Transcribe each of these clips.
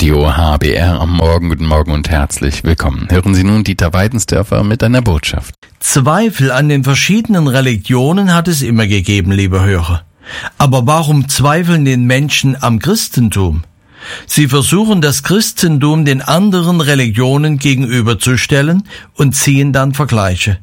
Radio HBR am Morgen. Guten Morgen und herzlich willkommen. Hören Sie nun Dieter Weidensdörfer mit einer Botschaft. Zweifel an den verschiedenen Religionen hat es immer gegeben, liebe Hörer. Aber warum zweifeln den Menschen am Christentum? Sie versuchen, das Christentum den anderen Religionen gegenüberzustellen und ziehen dann Vergleiche.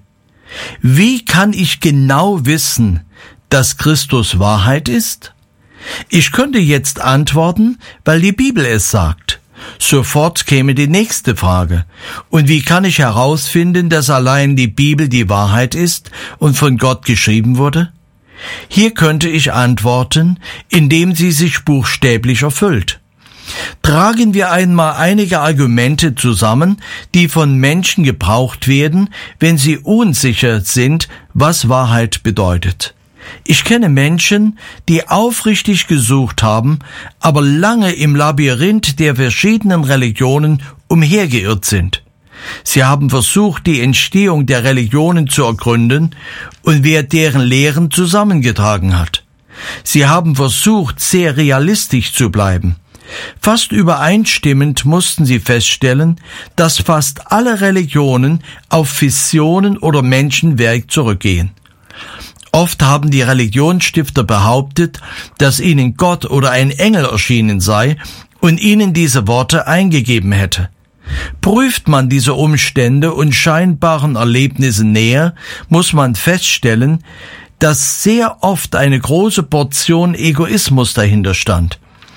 Wie kann ich genau wissen, dass Christus Wahrheit ist? Ich könnte jetzt antworten, weil die Bibel es sagt. Sofort käme die nächste Frage. Und wie kann ich herausfinden, dass allein die Bibel die Wahrheit ist und von Gott geschrieben wurde? Hier könnte ich antworten, indem sie sich buchstäblich erfüllt. Tragen wir einmal einige Argumente zusammen, die von Menschen gebraucht werden, wenn sie unsicher sind, was Wahrheit bedeutet. Ich kenne Menschen, die aufrichtig gesucht haben, aber lange im Labyrinth der verschiedenen Religionen umhergeirrt sind. Sie haben versucht, die Entstehung der Religionen zu ergründen und wer deren Lehren zusammengetragen hat. Sie haben versucht, sehr realistisch zu bleiben. Fast übereinstimmend mussten sie feststellen, dass fast alle Religionen auf Visionen oder Menschenwerk zurückgehen. Oft haben die Religionsstifter behauptet, dass ihnen Gott oder ein Engel erschienen sei und ihnen diese Worte eingegeben hätte. Prüft man diese Umstände und scheinbaren Erlebnisse näher, muss man feststellen, dass sehr oft eine große Portion Egoismus dahinter stand.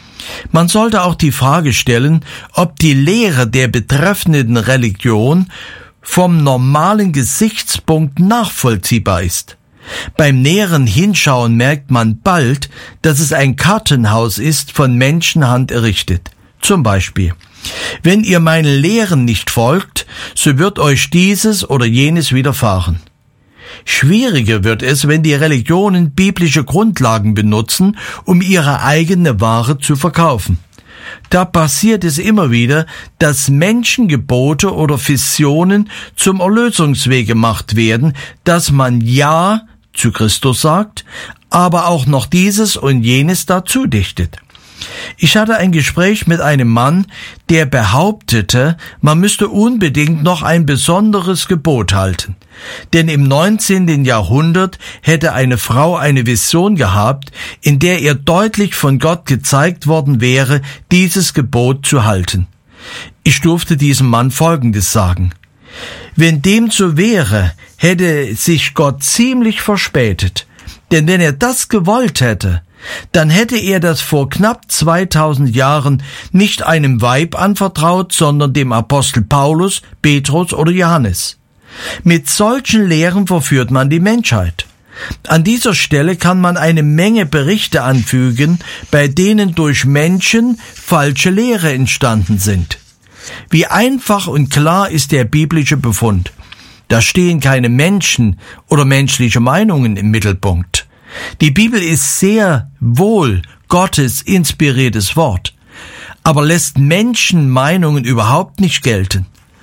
Man sollte auch die Frage stellen, ob die Lehre der betreffenden Religion vom normalen Gesichtspunkt nachvollziehbar ist. Beim näheren Hinschauen merkt man bald, dass es ein Kartenhaus ist, von Menschenhand errichtet. Zum Beispiel: Wenn ihr meinen Lehren nicht folgt, so wird euch dieses oder jenes widerfahren. Schwieriger wird es, wenn die Religionen biblische Grundlagen benutzen, um ihre eigene Ware zu verkaufen. Da passiert es immer wieder, dass Menschengebote oder Visionen zum Erlösungsweg gemacht werden, dass man Ja zu Christus sagt, aber auch noch dieses und jenes dazu dichtet. Ich hatte ein Gespräch mit einem Mann, der behauptete, man müsste unbedingt noch ein besonderes Gebot halten. Denn im 19. Jahrhundert hätte eine Frau eine Vision gehabt, in der ihr deutlich von Gott gezeigt worden wäre, dieses Gebot zu halten. Ich durfte diesem Mann Folgendes sagen: Wenn dem so wäre, hätte sich Gott ziemlich verspätet. Denn wenn er das gewollt hätte, dann hätte er das vor knapp 2000 Jahren nicht einem Weib anvertraut, sondern dem Apostel Paulus, Petrus oder Johannes. Mit solchen Lehren verführt man die Menschheit. An dieser Stelle kann man eine Menge Berichte anfügen, bei denen durch Menschen falsche Lehre entstanden sind. Wie einfach und klar ist der biblische Befund. Da stehen keine Menschen oder menschliche Meinungen im Mittelpunkt. Die Bibel ist sehr wohl Gottes inspiriertes Wort, aber lässt Menschenmeinungen überhaupt nicht gelten.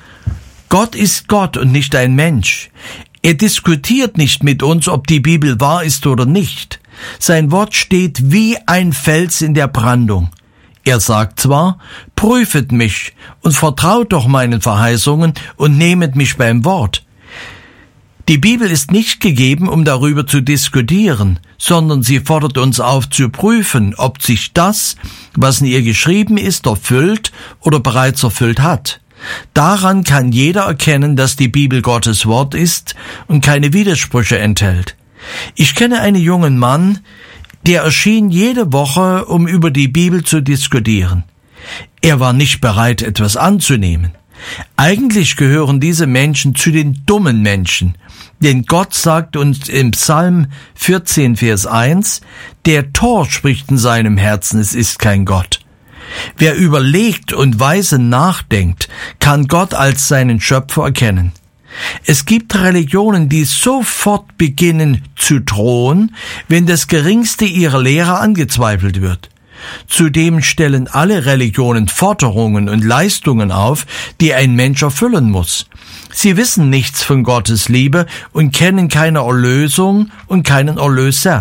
Gott ist Gott und nicht ein Mensch. Er diskutiert nicht mit uns, ob die Bibel wahr ist oder nicht. Sein Wort steht wie ein Fels in der Brandung. Er sagt zwar: Prüfet mich und vertraut doch meinen Verheißungen und nehmet mich beim Wort. Die Bibel ist nicht gegeben, um darüber zu diskutieren, sondern sie fordert uns auf zu prüfen, ob sich das, was in ihr geschrieben ist, erfüllt oder bereits erfüllt hat. Daran kann jeder erkennen, dass die Bibel Gottes Wort ist und keine Widersprüche enthält. Ich kenne einen jungen Mann, der erschien jede Woche, um über die Bibel zu diskutieren. Er war nicht bereit, etwas anzunehmen. Eigentlich gehören diese Menschen zu den dummen Menschen, denn Gott sagt uns im Psalm 14, Vers 1, der Tor spricht in seinem Herzen, es ist kein Gott. Wer überlegt und weise nachdenkt, kann Gott als seinen Schöpfer erkennen. Es gibt Religionen, die sofort beginnen zu drohen, wenn das geringste ihrer Lehre angezweifelt wird. Zudem stellen alle Religionen Forderungen und Leistungen auf, die ein Mensch erfüllen muss. Sie wissen nichts von Gottes Liebe und kennen keine Erlösung und keinen Erlöser.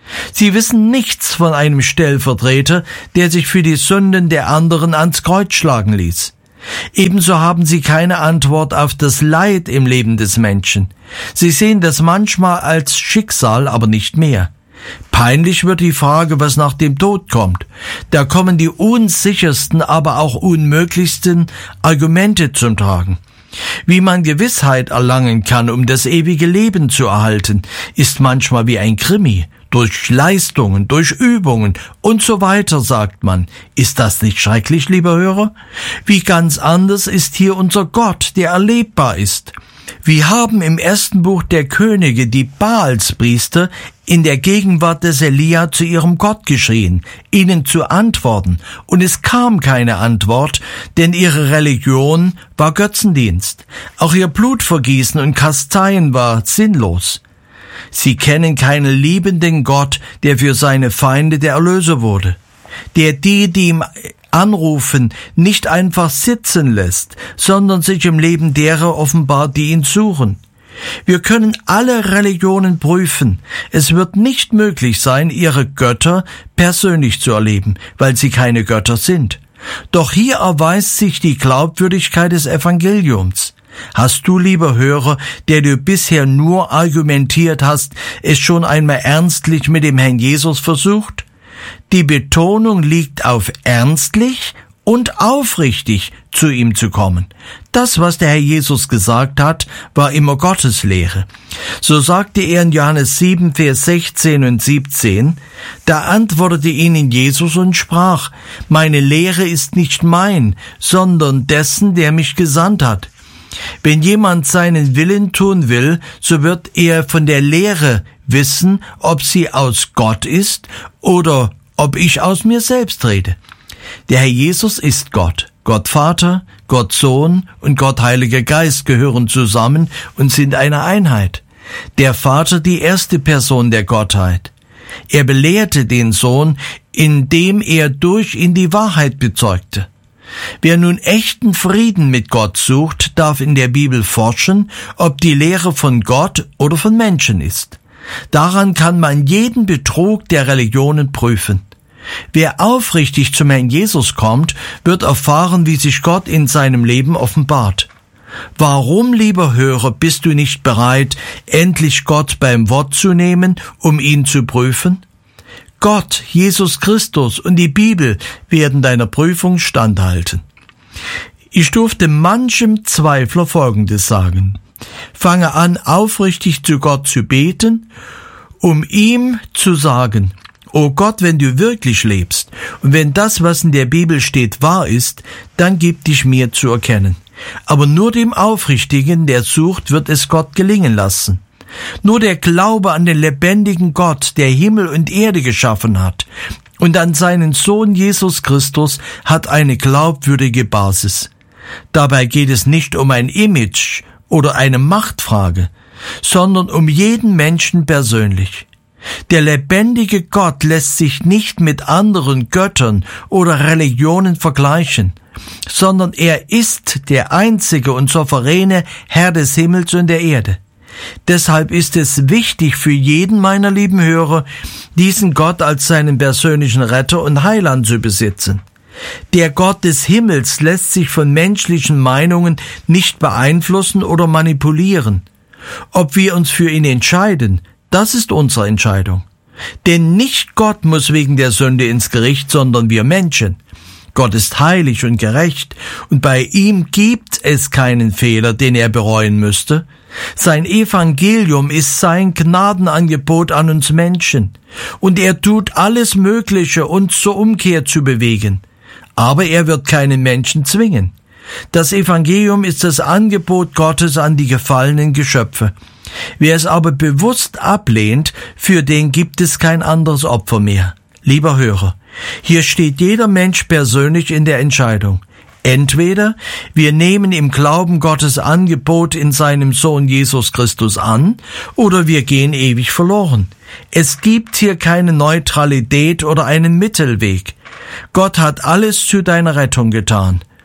Sie wissen nichts von einem Stellvertreter, der sich für die Sünden der anderen ans Kreuz schlagen ließ. Ebenso haben sie keine Antwort auf das Leid im Leben des Menschen. Sie sehen das manchmal als Schicksal, aber nicht mehr. Peinlich wird die Frage, was nach dem Tod kommt. Da kommen die unsichersten, aber auch unmöglichsten Argumente zum Tragen. Wie man Gewissheit erlangen kann, um das ewige Leben zu erhalten, ist manchmal wie ein Krimi. Durch Leistungen, durch Übungen und so weiter, sagt man. Ist das nicht schrecklich, lieber Hörer? Wie ganz anders ist hier unser Gott, der erlebbar ist. Wir haben im ersten Buch der Könige die Baalspriester in der Gegenwart des Elia zu ihrem Gott geschrien, ihnen zu antworten, und es kam keine Antwort, denn ihre Religion war Götzendienst. Auch ihr Blutvergießen und Kasteien war sinnlos. Sie kennen keinen liebenden Gott, der für seine Feinde der Erlöser wurde, der die ihm anrufen, nicht einfach sitzen lässt, sondern sich im Leben derer offenbart, die ihn suchen. Wir können alle Religionen prüfen. Es wird nicht möglich sein, ihre Götter persönlich zu erleben, weil sie keine Götter sind. Doch hier erweist sich die Glaubwürdigkeit des Evangeliums. Hast du, lieber Hörer, der du bisher nur argumentiert hast, es schon einmal ernstlich mit dem Herrn Jesus versucht? Die Betonung liegt auf ernstlich und aufrichtig zu ihm zu kommen. Das, was der Herr Jesus gesagt hat, war immer Gottes Lehre. So sagte er in Johannes 7, Vers 16 und 17, da antwortete ihnen Jesus und sprach, meine Lehre ist nicht mein, sondern dessen, der mich gesandt hat. Wenn jemand seinen Willen tun will, so wird er von der Lehre wissen, ob sie aus Gott ist oder ob ich aus mir selbst rede. Der Herr Jesus ist Gott. Gott Vater, Gott Sohn und Gott Heiliger Geist gehören zusammen und sind eine Einheit. Der Vater die erste Person der Gottheit. Er belehrte den Sohn, indem er durch ihn die Wahrheit bezeugte. Wer nun echten Frieden mit Gott sucht, darf in der Bibel forschen, ob die Lehre von Gott oder von Menschen ist. Daran kann man jeden Betrug der Religionen prüfen. Wer aufrichtig zum Herrn Jesus kommt, wird erfahren, wie sich Gott in seinem Leben offenbart. Warum, lieber Hörer, bist du nicht bereit, endlich Gott beim Wort zu nehmen, um ihn zu prüfen? Gott, Jesus Christus und die Bibel werden deiner Prüfung standhalten. Ich durfte manchem Zweifler Folgendes sagen. Fange an, aufrichtig zu Gott zu beten, um ihm zu sagen, O Gott, wenn du wirklich lebst und wenn das, was in der Bibel steht, wahr ist, dann gib dich mir zu erkennen. Aber nur dem Aufrichtigen, der sucht, wird es Gott gelingen lassen. Nur der Glaube an den lebendigen Gott, der Himmel und Erde geschaffen hat, und an seinen Sohn Jesus Christus hat eine glaubwürdige Basis. Dabei geht es nicht um ein Image oder eine Machtfrage, sondern um jeden Menschen persönlich. Der lebendige Gott lässt sich nicht mit anderen Göttern oder Religionen vergleichen, sondern er ist der einzige und souveräne Herr des Himmels und der Erde. Deshalb ist es wichtig für jeden meiner lieben Hörer, diesen Gott als seinen persönlichen Retter und Heiland zu besitzen. Der Gott des Himmels lässt sich von menschlichen Meinungen nicht beeinflussen oder manipulieren. Ob wir uns für ihn entscheiden, das ist unsere Entscheidung. Denn nicht Gott muss wegen der Sünde ins Gericht, sondern wir Menschen. Gott ist heilig und gerecht, und bei ihm gibt es keinen Fehler, den er bereuen müsste. Sein Evangelium ist sein Gnadenangebot an uns Menschen, und er tut alles Mögliche, uns zur Umkehr zu bewegen. Aber er wird keinen Menschen zwingen. Das Evangelium ist das Angebot Gottes an die gefallenen Geschöpfe. Wer es aber bewusst ablehnt, für den gibt es kein anderes Opfer mehr. Lieber Hörer, hier steht jeder Mensch persönlich in der Entscheidung. Entweder wir nehmen im Glauben Gottes Angebot in seinem Sohn Jesus Christus an, oder wir gehen ewig verloren. Es gibt hier keine Neutralität oder einen Mittelweg. Gott hat alles zu deiner Rettung getan.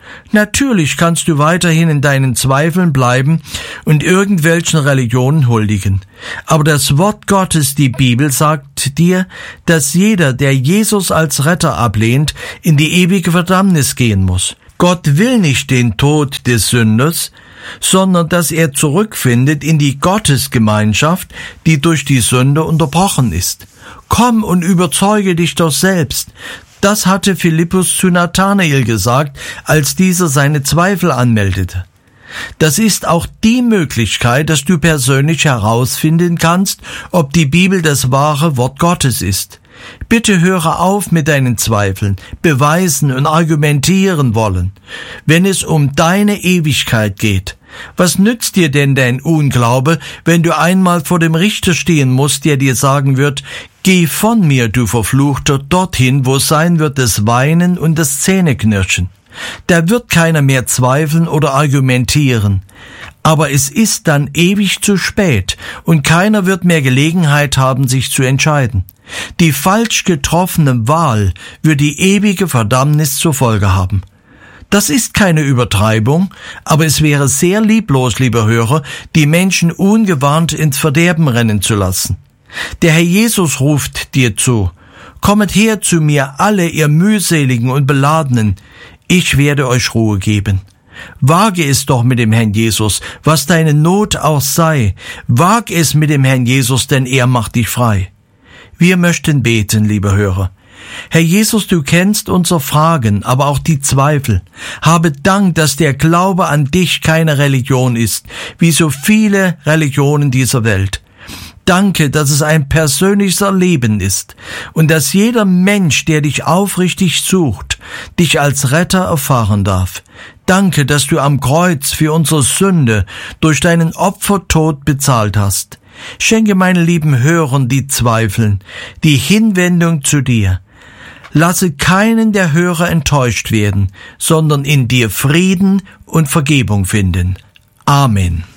Natürlich kannst du weiterhin in deinen Zweifeln bleiben und irgendwelchen Religionen huldigen. Aber das Wort Gottes, die Bibel, sagt dir, dass jeder, der Jesus als Retter ablehnt, in die ewige Verdammnis gehen muss. Gott will nicht den Tod des Sünders, sondern dass er zurückfindet in die Gottesgemeinschaft, die durch die Sünde unterbrochen ist. Komm und überzeuge dich doch selbst. Das hatte Philippus zu Nathanael gesagt, als dieser seine Zweifel anmeldete. Das ist auch die Möglichkeit, dass du persönlich herausfinden kannst, ob die Bibel das wahre Wort Gottes ist. Bitte höre auf mit deinen Zweifeln, beweisen und argumentieren wollen, wenn es um deine Ewigkeit geht. Was nützt dir denn dein Unglaube, wenn du einmal vor dem Richter stehen musst, der dir sagen wird, geh von mir, du Verfluchter, dorthin, wo sein wird das Weinen und das Zähneknirschen. Da wird keiner mehr zweifeln oder argumentieren. Aber es ist dann ewig zu spät und keiner wird mehr Gelegenheit haben, sich zu entscheiden. Die falsch getroffene Wahl wird die ewige Verdammnis zur Folge haben. Das ist keine Übertreibung, aber es wäre sehr lieblos, lieber Hörer, die Menschen ungewarnt ins Verderben rennen zu lassen. Der Herr Jesus ruft dir zu, kommet her zu mir, alle ihr mühseligen und Beladenen, ich werde euch Ruhe geben. Wage es doch mit dem Herrn Jesus, was deine Not auch sei. Wag es mit dem Herrn Jesus, denn er macht dich frei. Wir möchten beten, lieber Hörer. Herr Jesus, du kennst unsere Fragen, aber auch die Zweifel. Habe Dank, dass der Glaube an dich keine Religion ist, wie so viele Religionen dieser Welt. Danke, dass es ein persönliches Erleben ist und dass jeder Mensch, der dich aufrichtig sucht, dich als Retter erfahren darf. Danke, dass du am Kreuz für unsere Sünde durch deinen Opfertod bezahlt hast. Schenke meinen lieben Hörern, die zweifeln, die Hinwendung zu dir. Lasse keinen der Hörer enttäuscht werden, sondern in dir Frieden und Vergebung finden. Amen.